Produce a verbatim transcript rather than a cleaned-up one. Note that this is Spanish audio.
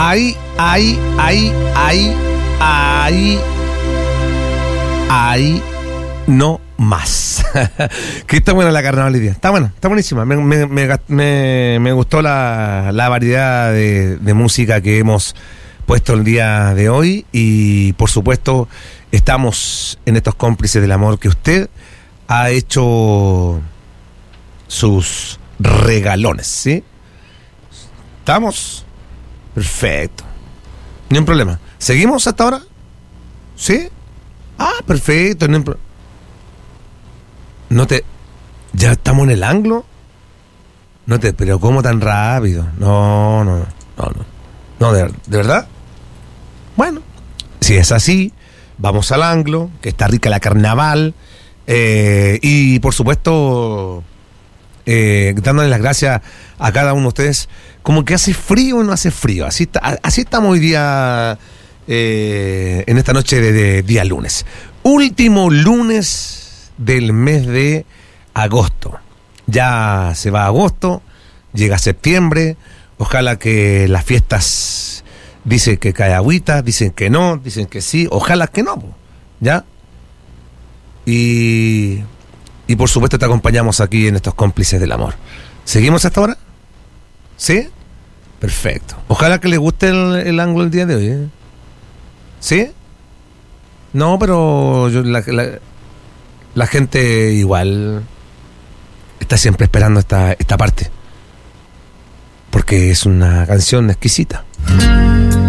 Ahí, ahí, ahí, ahí, ahí, ahí, no más. Que está buena la carnaval hoy día. Está buena, está buenísima. Me, me, me, me, me gustó la, la variedad de, de música que hemos puesto el día de hoy. Y por supuesto, estamos en estos cómplices del amor que usted ha hecho sus regalones, ¿sí? ¿Estamos? Perfecto. Ni un problema. ¿Seguimos hasta ahora? ¿Sí? Ah, perfecto. No, pro- no te... ¿Ya estamos en el ángulo? No te... Pero ¿cómo tan rápido? No, no, no. No, no. No, de, ¿de verdad? Bueno, si es así, vamos al ángulo, que está rica la carnaval. Eh, y por supuesto... Eh, dándole las gracias a cada uno de ustedes. Como que hace frío o no hace frío. Así, está, así estamos hoy día, eh, en esta noche de, de día lunes. Último lunes del mes de agosto. Ya se va agosto, llega septiembre. Ojalá que las fiestas, dicen que cae agüita, dicen que no, dicen que sí. Ojalá que no, ¿ya? Y... Y por supuesto te acompañamos aquí en estos cómplices del amor. ¿Seguimos hasta ahora? ¿Sí? Perfecto. Ojalá que les guste el, el ángulo del día de hoy, ¿eh? ¿Sí? No, pero yo, la, la, la gente igual está siempre esperando esta, esta parte. Porque es una canción exquisita.